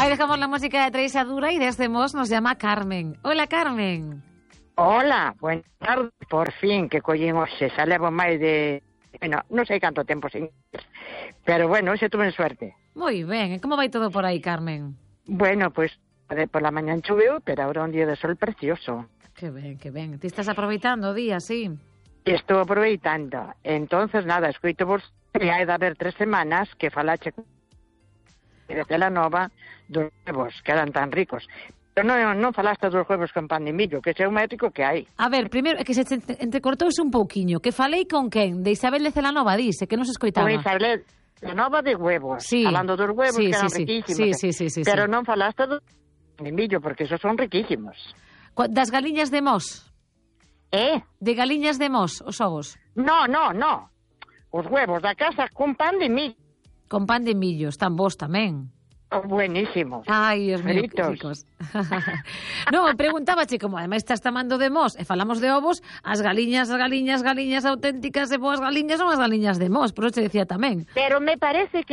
Ahí dejamos la música de Teresa Dura y desde Mos nos llama Carmen. Hola, Carmen. Hola, buenas tardes, por fin, que collín hoxe, xa levo máis de... Bueno, non sei canto tempo sin... Pero bueno, hoxe tuve suerte. Moi ben, como vai todo por aí, Carmen? Bueno, pues, por la mañán choveu, pero ahora un día de sol precioso. Que ben, que ben. Ti estás aproveitando o día, sí? Estou aproveitando. Entonces, nada, escoito vos que hai de haber 3 semanas que falache de Celanova dos huevos, que eran tan ricos. Pero non falaste dos huevos con pan de millo, que é o métrico que hai. A ver, primeiro, é que se entrecortouse un pouquiño. Que falei con quen? De Isabel de Celanova, dice, que non se escoitaba. Con Isabel Celanova de huevos, sí. Falando dos huevos, sí, que eran sí, riquísimos. Sí, pero non falaste dos pan de millo, porque esos son riquísimos. Das galiñas de Mos? De galiñas de Mos, os ovos? No. Os huevos da casa con pan de millo. Con pan de millo, están vos tamén. Buenísimos. Ai, Dios mío, que ricos. No, preguntábache, como ademais estás tamando de Mos e falamos de ovos, as galiñas auténticas e boas galiñas son as galiñas de Mos, por eso te decía tamén. Pero me parece que